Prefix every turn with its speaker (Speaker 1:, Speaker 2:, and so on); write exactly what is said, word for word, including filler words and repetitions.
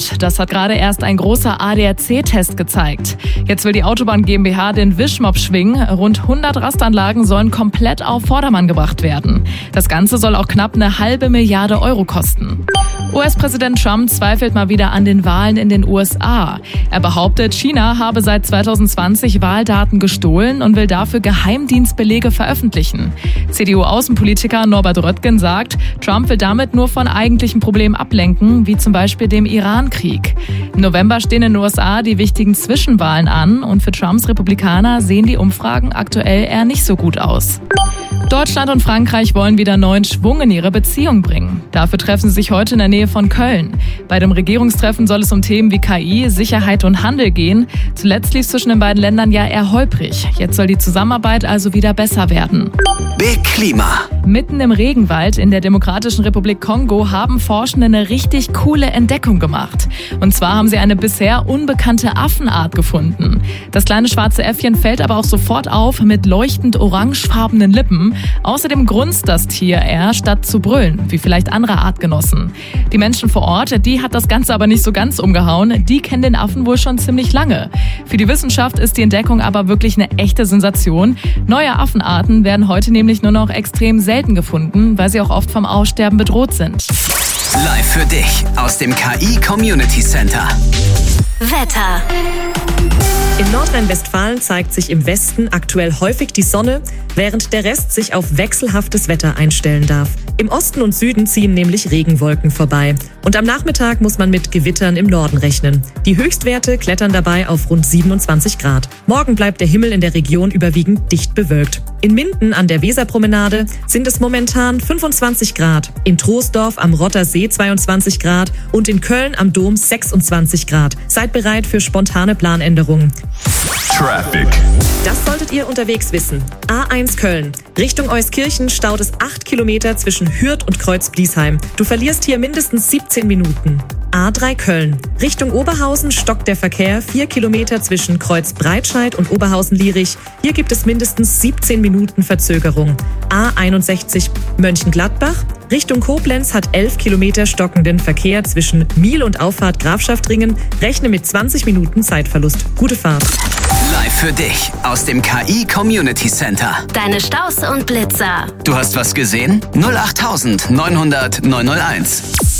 Speaker 1: Trend. Das hat gerade erst ein großer A D A C-Test gezeigt. Jetzt will die Autobahn GmbH den Wischmopp schwingen. Rund hundert Rastanlagen sollen komplett auf Vordermann gebracht werden. Das Ganze soll auch knapp eine halbe Milliarde Euro kosten. U S-Präsident Trump zweifelt mal wieder an den Wahlen in den U S A. Er behauptet, China habe seit zweitausendzwanzig Wahldaten gestohlen und will dafür Geheimdienstbelege veröffentlichen. C D U-Außenpolitiker Norbert Röttgen sagt, Trump will damit nur von eigentlichen Problemen ablenken, wie zum Beispiel dem Iran-Krieg. Im November stehen in den U S A die wichtigen Zwischenwahlen an und für Trumps Republikaner sehen die Umfragen aktuell eher nicht so gut aus. Deutschland und Frankreich wollen wieder neuen Schwung in ihre Beziehung bringen. Dafür treffen sie sich heute in der Nähe von Köln. Bei dem Regierungstreffen soll es um Themen wie K I, Sicherheit und Handel gehen. Zuletzt lief es zwischen den beiden Ländern ja eher holprig. Jetzt soll die Zusammenarbeit also wieder besser werden.
Speaker 2: Big Klima.
Speaker 1: Mitten im Regenwald in der Demokratischen Republik Kongo haben Forschende eine richtig coole Entdeckung gemacht. Und zwar haben sie eine bisher unbekannte Affenart gefunden. Das kleine schwarze Äffchen fällt aber auch sofort auf mit leuchtend orangefarbenen Lippen. Außerdem grunzt das Tier eher, statt zu brüllen, wie vielleicht andere Artgenossen. Die Menschen vor Ort, die hat das Ganze aber nicht so ganz umgehauen. Die kennen den Affen wohl schon ziemlich lange. Für die Wissenschaft ist die Entdeckung aber wirklich eine echte Sensation. Neue Affenarten werden heute nämlich nur noch extrem selten gefunden, weil sie auch oft vom Aussterben bedroht sind.
Speaker 2: Live für dich aus dem K I Community Center.
Speaker 3: Wetter.
Speaker 4: In Nordrhein-Westfalen zeigt sich im Westen aktuell häufig die Sonne, während der Rest sich auf wechselhaftes Wetter einstellen darf. Im Osten und Süden ziehen nämlich Regenwolken vorbei. Und am Nachmittag muss man mit Gewittern im Norden rechnen. Die Höchstwerte klettern dabei auf rund siebenundzwanzig Grad. Morgen bleibt der Himmel in der Region überwiegend dicht bewölkt. In Minden an der Weserpromenade sind es momentan fünfundzwanzig Grad, in Troisdorf am Rottersee zweiundzwanzig Grad und in Köln am Dom sechsundzwanzig Grad. Seid bereit für spontane Planänderungen.
Speaker 5: Traffic.
Speaker 4: Das solltet ihr unterwegs wissen. A eins Köln. Richtung Euskirchen staut es acht Kilometer zwischen Hürth und Kreuz-Bliesheim. Du verlierst hier mindestens siebzehn Minuten. A drei Köln. Richtung Oberhausen stockt der Verkehr vier Kilometer zwischen Kreuz-Breitscheid und Oberhausen-Lierich. Hier gibt es mindestens siebzehn Minuten Verzögerung. A einundsechzig Mönchengladbach. Richtung Koblenz hat elf Kilometer stockenden Verkehr zwischen Miel und Auffahrt Grafschaftringen. Rechne mit zwanzig Minuten Zeitverlust. Gute Fahrt.
Speaker 2: Live für dich aus dem K I Community Center.
Speaker 3: Deine Staus und Blitzer.
Speaker 2: Du hast was gesehen? null acht neunhundert neunhunderт neunhunderteins.